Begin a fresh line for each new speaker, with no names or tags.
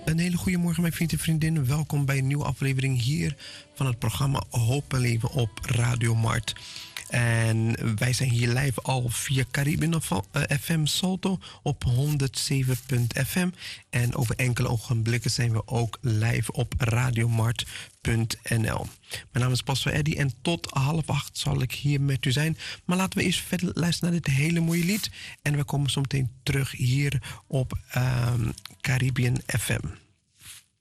Een hele goede morgen, mijn vrienden en vriendinnen. Welkom bij een nieuwe aflevering hier van het programma Hoop en Leven op Radio Mart. En wij zijn hier live al via Caribbean FM Salto op 107.fm. En over enkele ogenblikken zijn we ook live op radiomart.nl. Mijn naam is Pastor Eddy en tot 7:30 zal ik hier met u zijn. Maar laten we eerst verder luisteren naar dit hele mooie lied. En we komen zo meteen terug hier op Caribbean FM.